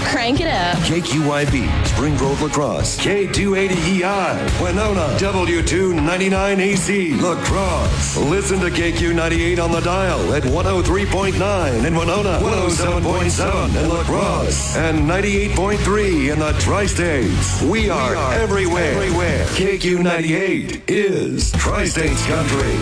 Crank it up. KQYB, Spring Grove La Crosse. K280EI, Winona. W299AC, La Crosse. Listen to KQ98 on the dial at 103.9 in Winona, 107.7 in La Crosse, and 98.3 in the Tri-States. We are everywhere. KQ98 is Tri-States Country.